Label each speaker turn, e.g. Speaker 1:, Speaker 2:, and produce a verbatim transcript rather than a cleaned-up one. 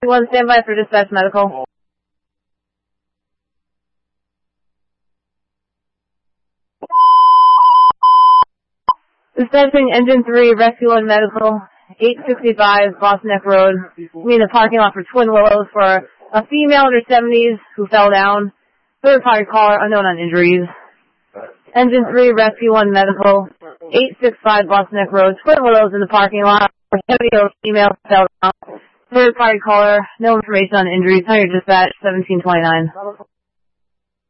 Speaker 1: one, stand by for dispatch medical. Dispatching engine three, rescue one medical, eight sixty-five Boston Neck Road. I'm in the parking lot for Twin Willows for a female under seventies who fell down. Third party caller, unknown on injuries. Engine three, rescue one medical, eight sixty-five Boston Neck Road, Twin Willows in the parking lot. Heavy female fell down. Third party caller, no information on injuries. Tell your dispatch, seventeen twenty-nine.